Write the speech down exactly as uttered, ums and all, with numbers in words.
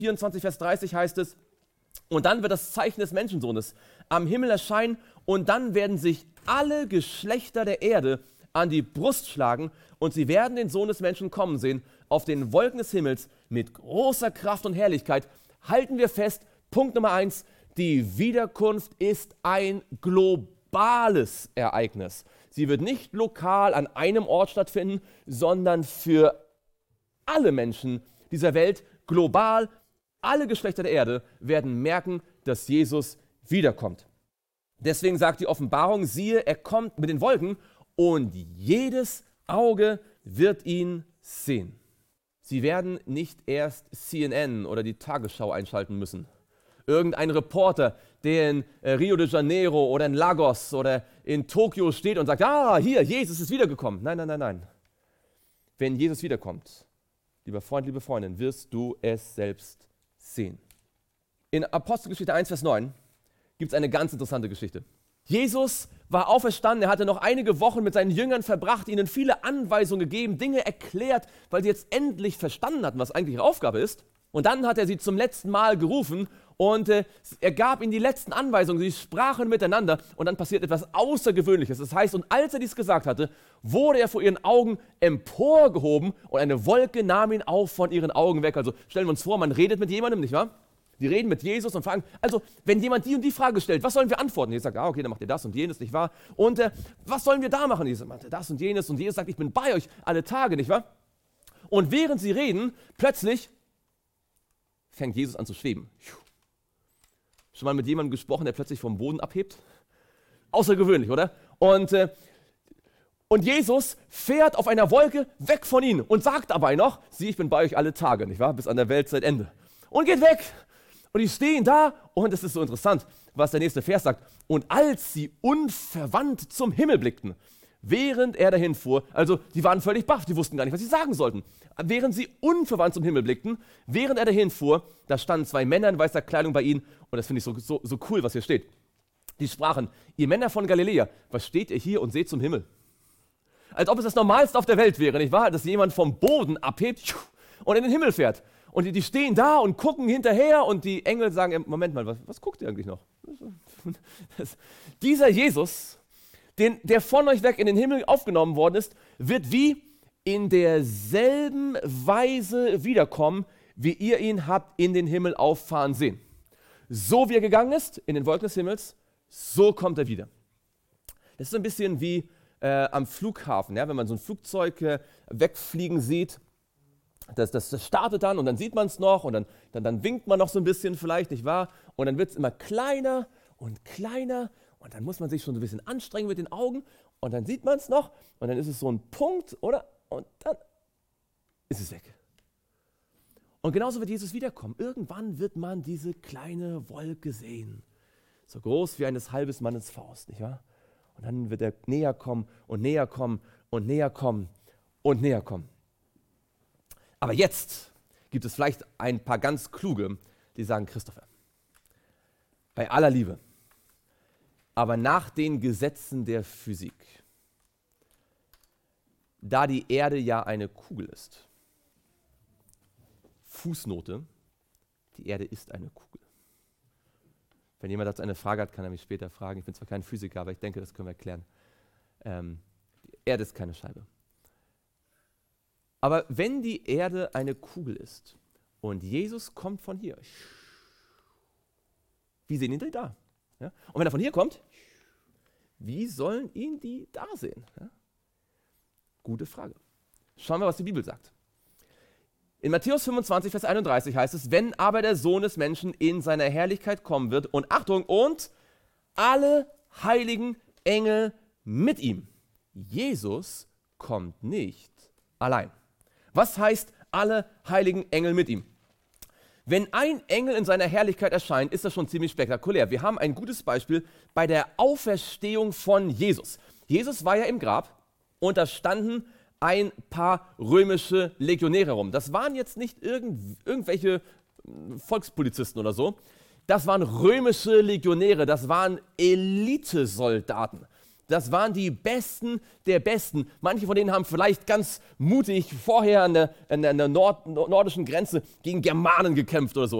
vierundzwanzig, Vers dreißig heißt es, und dann wird das Zeichen des Menschensohnes am Himmel erscheinen und dann werden sich alle Geschlechter der Erde an die Brust schlagen und sie werden den Sohn des Menschen kommen sehen auf den Wolken des Himmels mit großer Kraft und Herrlichkeit. Halten wir fest, Punkt Nummer eins, die Wiederkunft ist ein globales Ereignis. Sie wird nicht lokal an einem Ort stattfinden, sondern für alle Menschen dieser Welt global. Alle Geschlechter der Erde werden merken, dass Jesus wiederkommt. Deswegen sagt die Offenbarung, siehe, er kommt mit den Wolken und jedes Auge wird ihn sehen. Sie werden nicht erst C N N oder die Tagesschau einschalten müssen. Irgendein Reporter, der in Rio de Janeiro oder in Lagos oder in Tokio steht und sagt, ah, hier, Jesus ist wiedergekommen. Nein, nein, nein, nein. Wenn Jesus wiederkommt, lieber Freund, liebe Freundin, wirst du es selbst sehen. In Apostelgeschichte eins, Vers neun gibt es eine ganz interessante Geschichte. Jesus war auferstanden, er hatte noch einige Wochen mit seinen Jüngern verbracht, ihnen viele Anweisungen gegeben, Dinge erklärt, weil sie jetzt endlich verstanden hatten, was eigentlich ihre Aufgabe ist. Und dann hat er sie zum letzten Mal gerufen und äh, er gab ihnen die letzten Anweisungen, sie sprachen miteinander und dann passiert etwas Außergewöhnliches. Das heißt, und als er dies gesagt hatte, wurde er vor ihren Augen emporgehoben und eine Wolke nahm ihn auf von ihren Augen weg. Also stellen wir uns vor, man redet mit jemandem, nicht wahr? Die reden mit Jesus und fragen, also wenn jemand die und die Frage stellt, was sollen wir antworten? Jesus sagt, ah, okay, dann macht ihr das und jenes, nicht wahr? Und äh, was sollen wir da machen? Jesus sagt, das und jenes und Jesus sagt, ich bin bei euch alle Tage, nicht wahr? Und während sie reden, plötzlich fängt Jesus an zu schweben. Schon mal mit jemandem gesprochen, der plötzlich vom Boden abhebt? Außergewöhnlich, oder? Und, äh, und Jesus fährt auf einer Wolke weg von ihnen und sagt dabei noch, sieh, ich bin bei euch alle Tage, nicht wahr? Bis an der Weltzeitende. Und geht weg. Und die stehen da und es ist so interessant, was der nächste Vers sagt. Und als sie unverwandt zum Himmel blickten, während er dahin fuhr, also die waren völlig baff, die wussten gar nicht, was sie sagen sollten. Während sie unverwandt zum Himmel blickten, während er dahin fuhr, da standen zwei Männer in weißer Kleidung bei ihnen und das finde ich so, so, so cool, was hier steht. Die sprachen, ihr Männer von Galiläa, was steht ihr hier und seht zum Himmel? Als ob es das Normalste auf der Welt wäre, nicht wahr? Dass jemand vom Boden abhebt und in den Himmel fährt. Und die, die stehen da und gucken hinterher und die Engel sagen, Moment mal, was, was guckt ihr eigentlich noch? Das, dieser Jesus, den, der von euch weg in den Himmel aufgenommen worden ist, wird wie in derselben Weise wiederkommen, wie ihr ihn habt in den Himmel auffahren sehen. So wie er gegangen ist, in den Wolken des Himmels, so kommt er wieder. Das ist so ein bisschen wie äh, am Flughafen, ja? Wenn man so ein Flugzeug äh, wegfliegen sieht. Das, das, das startet dann und dann sieht man es noch und dann, dann, dann winkt man noch so ein bisschen vielleicht, nicht wahr? Und dann wird es immer kleiner und kleiner und dann muss man sich schon so ein bisschen anstrengen mit den Augen und dann sieht man es noch und dann ist es so ein Punkt, oder? Und dann ist es weg. Und genauso wird Jesus wiederkommen. Irgendwann wird man diese kleine Wolke sehen. So groß wie eines halbes Mannes Faust, nicht wahr? Und dann wird er näher kommen und näher kommen und näher kommen und näher kommen. Aber jetzt gibt es vielleicht ein paar ganz Kluge, die sagen, Christopher, bei aller Liebe, aber nach den Gesetzen der Physik, da die Erde ja eine Kugel ist, Fußnote, die Erde ist eine Kugel. Wenn jemand dazu eine Frage hat, kann er mich später fragen. Ich bin zwar kein Physiker, aber ich denke, das können wir erklären. Ähm, die Erde ist keine Scheibe. Aber wenn die Erde eine Kugel ist und Jesus kommt von hier, wie sehen ihn die da? Ja? Und wenn er von hier kommt, wie sollen ihn die da sehen? Ja? Gute Frage. Schauen wir, was die Bibel sagt. In Matthäus fünfundzwanzig, Vers einunddreißig heißt es, wenn aber der Sohn des Menschen in seiner Herrlichkeit kommen wird und Achtung, und alle heiligen Engel mit ihm. Jesus kommt nicht allein. Was heißt alle heiligen Engel mit ihm? Wenn ein Engel in seiner Herrlichkeit erscheint, ist das schon ziemlich spektakulär. Wir haben ein gutes Beispiel bei der Auferstehung von Jesus. Jesus war ja im Grab und da standen ein paar römische Legionäre rum. Das waren jetzt nicht irgend, irgendwelche Volkspolizisten oder so. Das waren römische Legionäre, das waren Elitesoldaten. Das waren die Besten der Besten. Manche von denen haben vielleicht ganz mutig vorher an der, an der, an der Nord, nordischen Grenze gegen Germanen gekämpft oder so.